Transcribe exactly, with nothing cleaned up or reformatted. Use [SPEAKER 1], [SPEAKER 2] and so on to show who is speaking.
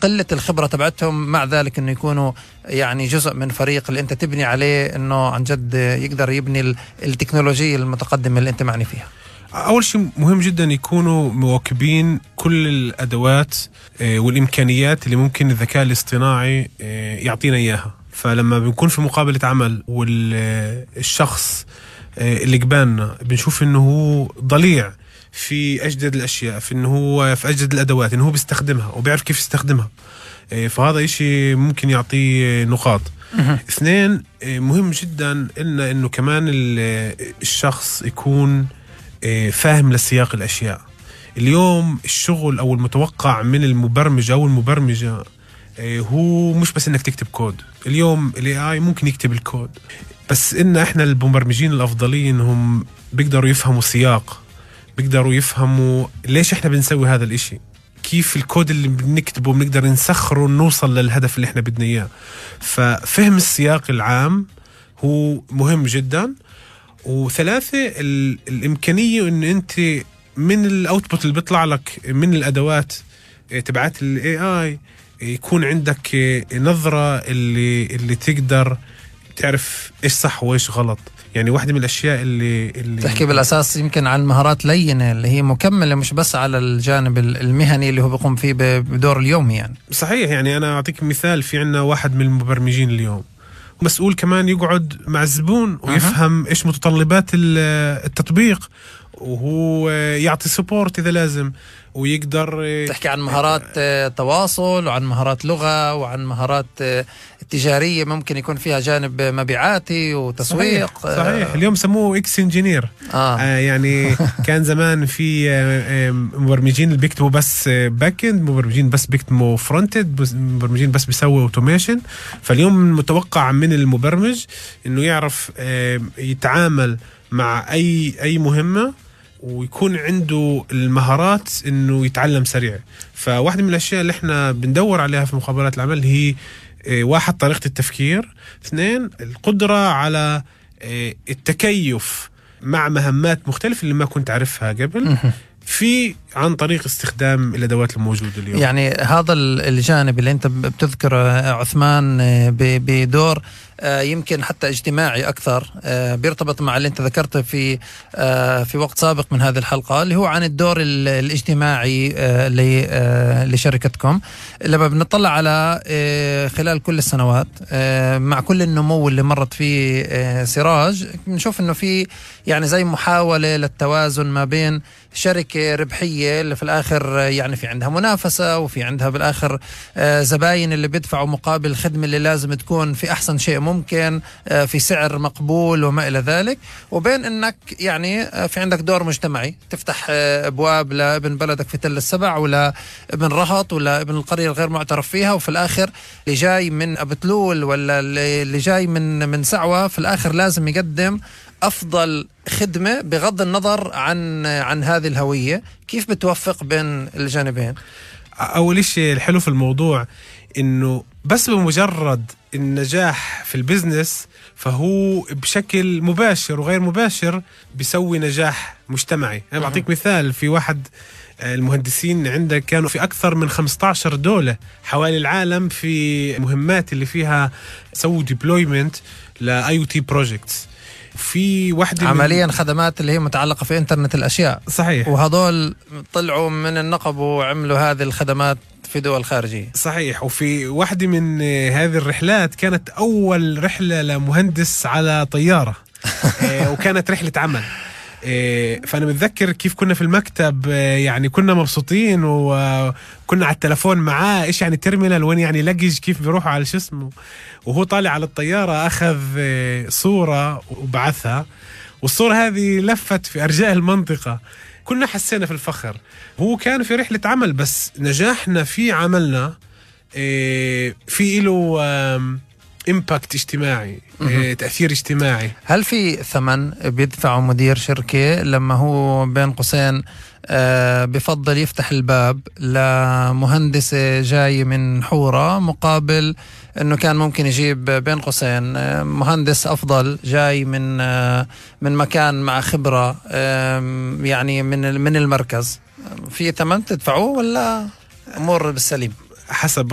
[SPEAKER 1] قلة الخبرة تبعتهم، مع ذلك انه يكونوا يعني جزء من فريق اللي انت تبني عليه انه عن جد يقدر يبني التكنولوجيا المتقدمة اللي انت معني فيها؟
[SPEAKER 2] أول شيء مهم جدا يكونوا مواكبين كل الأدوات والإمكانيات اللي ممكن الذكاء الاصطناعي يعطينا إياها. فلما بنكون في مقابلة عمل والشخص اللي قبالنا بنشوف إنه هو ضليع في أجدد الأشياء، في إنه هو في أجدد الأدوات، إنه هو بيستخدمها وبيعرف كيف يستخدمها، فهذا إشي ممكن يعطيه نقاط. اثنين، مهم جدا إلنا إنه كمان الشخص يكون فاهم لسياق الأشياء. اليوم الشغل أو المتوقع من المبرمج أو المبرمجة هو مش بس إنك تكتب كود. اليوم ال إيه آي ممكن يكتب الكود، بس إن إحنا المبرمجين الأفضلين هم بيقدروا يفهموا سياق، بيقدروا يفهموا ليش إحنا بنسوي هذا الإشي، كيف الكود اللي بنكتبه بنقدر نسخره ونوصل للهدف اللي إحنا بدنا إياه. ففهم السياق العام هو مهم جدا. وثلاثة، الإمكانية إن أنت من الأوتبوت اللي بيطلع لك من الأدوات تبعات ال إيه آي يكون عندك نظرة اللي اللي تقدر تعرف إيش صح وإيش غلط. يعني واحدة من الأشياء اللي, اللي
[SPEAKER 1] تحكي بالأساس يمكن عن مهارات لينة اللي هي مكملة مش بس على الجانب المهني اللي هو بيقوم فيه بدور اليومي. يعني صحيح.
[SPEAKER 2] يعني أنا أعطيك مثال، في عنا واحد من المبرمجين اليوم مسؤول كمان يقعد مع الزبون ويفهم إيش متطلبات التطبيق، وهو يعطي سبورت إذا لازم، ويقدر
[SPEAKER 1] تحكي عن مهارات تواصل وعن مهارات لغة وعن مهارات تجارية ممكن يكون فيها جانب مبيعاتي وتسويق.
[SPEAKER 2] صحيح, صحيح. اليوم سموه إكس إنجينير. آه. آه يعني كان زمان في مبرمجين اللي بيكتبوا بس باك اند، مبرمجين بس بيكتبوا فرونت اند، مبرمجين بس بيسووا اوتوميشن. فاليوم متوقع من المبرمج إنه يعرف يتعامل مع أي أي مهمة ويكون عنده المهارات إنه يتعلم سريع. فواحدة من الأشياء اللي إحنا بندور عليها في مقابلات العمل هي واحد، طريقة التفكير. اثنين، القدرة على التكيف مع مهمات مختلفة اللي ما كنت أعرفها قبل، في عن طريق استخدام الأدوات الموجودة اليوم.
[SPEAKER 1] يعني هذا الجانب اللي أنت بتذكره عثمان بدور يمكن حتى اجتماعي أكثر، بيرتبط مع اللي أنت ذكرته في في وقت سابق من هذه الحلقة، اللي هو عن الدور الاجتماعي لشركتكم. لما بنطلع على خلال كل السنوات مع كل النمو اللي مرت فيه سراج، بنشوف إنه في يعني زي محاولة للتوازن ما بين شركة ربحية اللي في الآخر يعني في عندها منافسة، وفي عندها بالآخر زباين اللي بيدفعوا مقابل الخدمة اللي لازم تكون في أحسن شيء ممكن في سعر مقبول وما إلى ذلك، وبين إنك يعني في عندك دور مجتمعي تفتح أبواب لابن بلدك في تل السبع ولا ابن رهط ولا ابن القرية الغير معترف فيها، وفي الآخر اللي جاي من أبتلول ولا اللي جاي من من سعوة في الآخر لازم يقدم أفضل خدمة بغض النظر عن عن هذه الهوية. كيف بتوفق بين الجانبين؟
[SPEAKER 2] أول شيء الحلو في الموضوع إنه بس بمجرد النجاح في البزنس فهو بشكل مباشر وغير مباشر بيسوي نجاح مجتمعي. أنا بعطيك مثال، في واحد المهندسين عندك كانوا في أكثر من خمسة عشر دولة حوالي العالم في مهمات اللي فيها سووا deployment ل آي أو تي projects، في واحدة
[SPEAKER 1] عمليا خدمات اللي هي متعلقة في إنترنت الأشياء.
[SPEAKER 2] صحيح.
[SPEAKER 1] وهذول طلعوا من النقب وعملوا هذه الخدمات في دول خارجية.
[SPEAKER 2] صحيح. وفي واحدة من هذه الرحلات كانت أول رحلة لمهندس على طيارة وكانت رحلة عمل. فأنا متذكر كيف كنا في المكتب، يعني كنا مبسوطين وكنا على التلفون معاه إيش يعني تيرمينال وين يعني لقج كيف بيروحوا على شو اسمه، وهو طالع على الطيارة أخذ صورة وبعثها، والصورة هذه لفت في أرجاء المنطقة. كنا حسينا في الفخر. هو كان في رحلة عمل بس نجاحنا في عملنا في له إمباكت اجتماعي، تأثير اجتماعي.
[SPEAKER 1] هل في ثمن بيدفعه مدير شركة لما هو بين قوسين بفضل يفتح الباب لمهندسة جاي من حورة مقابل انه كان ممكن يجيب بين قوسين مهندس افضل جاي من من مكان مع خبرة يعني من من المركز؟ في ثمن تدفعوه ولا امور بالسليم؟
[SPEAKER 2] حسب